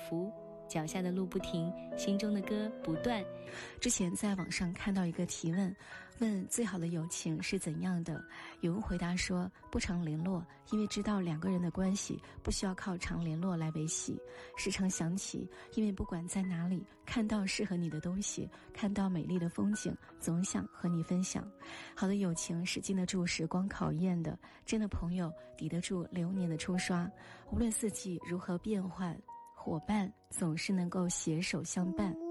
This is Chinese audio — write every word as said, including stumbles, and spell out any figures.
伏，脚下的路不停，心中的歌不断。 之前在网上看到一个提问，问最好的友情是怎样的，有人回答说不常联络，因为知道两个人的关系不需要靠常联络来维系，时常想起，因为不管在哪里看到适合你的东西，看到美丽的风景，总想和你分享。好的友情是经得住时光考验的，真的朋友抵得住流年的冲刷，无论四季如何变换，伙伴总是能够携手相伴。